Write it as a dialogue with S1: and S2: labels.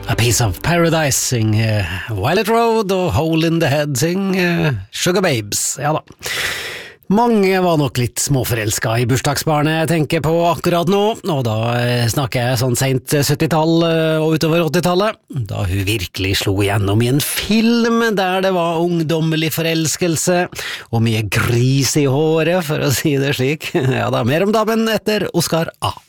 S1: A Piece of Paradise, syng Violet Road, og Hole in the Head, syng Sugar Babes, ja da. Mange var nok litt småforelsket i bursdagsbarnet jeg tenker på akkurat nå, og da snakker jeg sånn sent 70-tall og utover 80-tallet, da hun virkelig slo igjennom i en film der det var ungdommelig forelskelse, og mye gris i håret, for å si det slik. Ja da, mer om damen etter Oscar A.